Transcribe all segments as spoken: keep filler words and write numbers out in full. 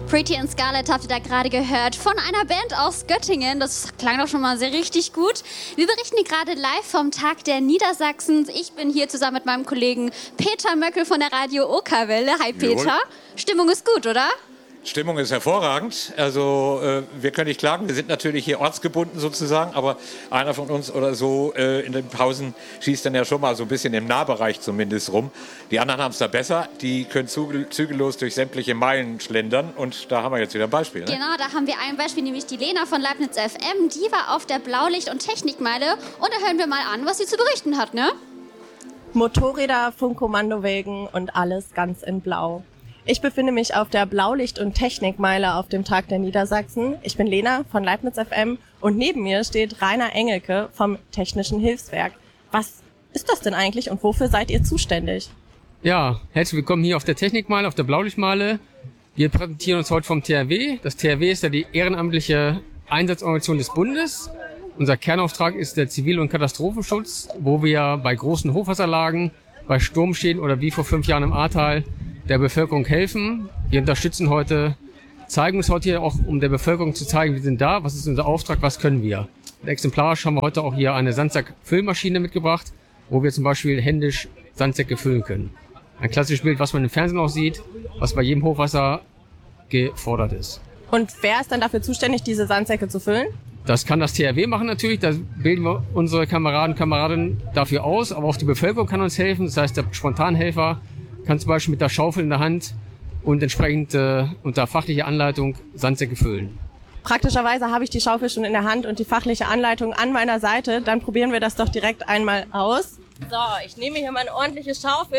Pretty in Scarlet habt ihr da gerade gehört von einer Band aus Göttingen. Das klang doch schon mal sehr richtig gut. Wir berichten hier gerade live vom Tag der Niedersachsens. Ich bin hier zusammen mit meinem Kollegen Peter Möckel von der Radio Okerwelle. Hi Peter. Jawohl. Stimmung ist gut, oder? Stimmung ist hervorragend. Also äh, wir können nicht klagen. Wir sind natürlich hier ortsgebunden sozusagen, aber einer von uns oder so äh, in den Pausen schießt dann ja schon mal so ein bisschen im Nahbereich zumindest rum. Die anderen haben es da besser. Die können zügel- zügellos durch sämtliche Meilen schlendern und da haben wir jetzt wieder ein Beispiel. Ne? Genau, da haben wir ein Beispiel, nämlich die Lena von Leibniz F M. Die war auf der Blaulicht- und Technikmeile und da hören wir mal an, was sie zu berichten hat, ne? Motorräder, Funkkommandowägen und alles ganz in Blau. Ich befinde mich auf der Blaulicht- und Technikmeile auf dem Tag der Niedersachsen. Ich bin Lena von Leibniz F M und neben mir steht Rainer Engelke vom Technischen Hilfswerk. Was ist das denn eigentlich und wofür seid ihr zuständig? Ja, herzlich willkommen hier auf der Technikmeile, auf der Blaulichtmeile. Wir präsentieren uns heute vom T H W. Das T H W ist ja die ehrenamtliche Einsatzorganisation des Bundes. Unser Kernauftrag ist der Zivil- und Katastrophenschutz, wo wir bei großen Hochwasserlagen, bei Sturmschäden oder wie vor fünf Jahren im Ahrtal der Bevölkerung helfen. Wir unterstützen heute, zeigen uns heute hier auch, um der Bevölkerung zu zeigen, wir sind da, was ist unser Auftrag, was können wir. Und exemplarisch haben wir heute auch hier eine Sandsack-Füllmaschine mitgebracht, wo wir zum Beispiel händisch Sandsäcke füllen können. Ein klassisches Bild, was man im Fernsehen auch sieht, was bei jedem Hochwasser gefordert ist. Und wer ist dann dafür zuständig, diese Sandsäcke zu füllen? Das kann das T H W machen natürlich, da bilden wir unsere Kameraden und Kameradinnen dafür aus, aber auch die Bevölkerung kann uns helfen, das heißt der Spontanhelfer kann zum Beispiel mit der Schaufel in der Hand und entsprechend äh, unter fachlicher Anleitung Sandsäcke füllen. Praktischerweise habe ich die Schaufel schon in der Hand und die fachliche Anleitung an meiner Seite. Dann probieren wir das doch direkt einmal aus. So, ich nehme hier mal eine ordentliche Schaufel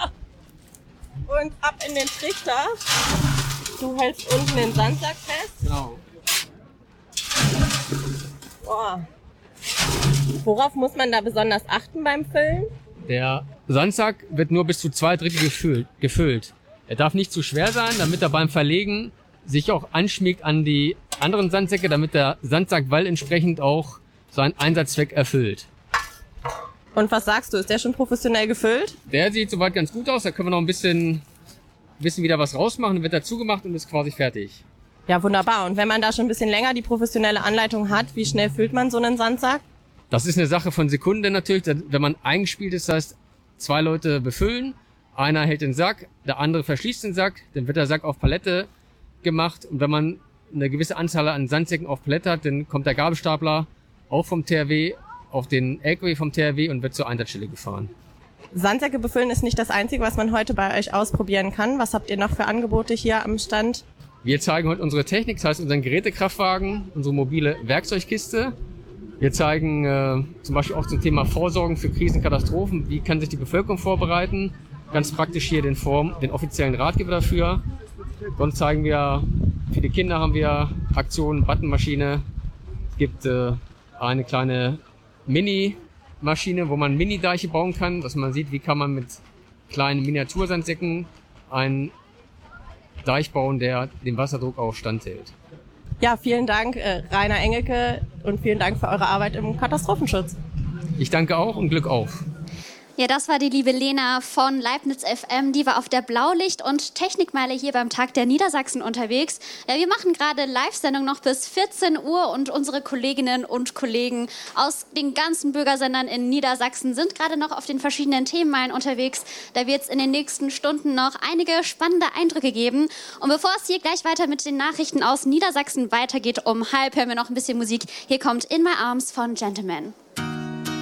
und ab in den Trichter. Du hältst unten den Sandsack fest. Genau. Boah. Worauf muss man da besonders achten beim Füllen? Der Sandsack wird nur bis zu zwei Drittel gefüllt, gefüllt. Er darf nicht zu schwer sein, damit er beim Verlegen sich auch anschmiegt an die anderen Sandsäcke, damit der Sandsackwall entsprechend auch seinen Einsatzzweck erfüllt. Und was sagst du, ist der schon professionell gefüllt? Der sieht soweit ganz gut aus, da können wir noch ein bisschen, bisschen wieder was rausmachen, dann wird er zugemacht und ist quasi fertig. Ja, wunderbar. Und wenn man da schon ein bisschen länger die professionelle Anleitung hat, wie schnell füllt man so einen Sandsack? Das ist eine Sache von Sekunden natürlich, wenn man eingespielt ist, das heißt, zwei Leute befüllen, einer hält den Sack, der andere verschließt den Sack, dann wird der Sack auf Palette gemacht und wenn man eine gewisse Anzahl an Sandsäcken auf Palette hat, dann kommt der Gabelstapler auch vom T H W auf den L K W vom T H W und wird zur Einsatzstelle gefahren. Sandsäcke befüllen ist nicht das Einzige, was man heute bei euch ausprobieren kann. Was habt ihr noch für Angebote hier am Stand? Wir zeigen heute unsere Technik, das heißt unseren Gerätekraftwagen, unsere mobile Werkzeugkiste. Wir zeigen äh, zum Beispiel auch zum Thema Vorsorgen für Krisen, Katastrophen. Wie kann sich die Bevölkerung vorbereiten? Ganz praktisch hier den, Form, den offiziellen Ratgeber dafür. Sonst zeigen wir, für die Kinder haben wir Aktionen, Buttonmaschine. Es gibt äh, eine kleine Mini-Maschine, wo man Mini-Deiche bauen kann, dass man sieht, wie kann man mit kleinen Miniatursandsäcken einen Deich bauen, der dem Wasserdruck auch standhält. Ja, vielen Dank, äh, Rainer Engelke, und vielen Dank für eure Arbeit im Katastrophenschutz. Ich danke auch und Glück auf. Ja, das war die liebe Lena von Leibniz F M. Die war auf der Blaulicht- und Technikmeile hier beim Tag der Niedersachsen unterwegs. Ja, wir machen gerade Live-Sendung noch bis vierzehn Uhr und unsere Kolleginnen und Kollegen aus den ganzen Bürgersendern in Niedersachsen sind gerade noch auf den verschiedenen Themenmeilen unterwegs. Da wird es in den nächsten Stunden noch einige spannende Eindrücke geben. Und bevor es hier gleich weiter mit den Nachrichten aus Niedersachsen weitergeht, um halb hören wir noch ein bisschen Musik. Hier kommt In My Arms von Gentleman.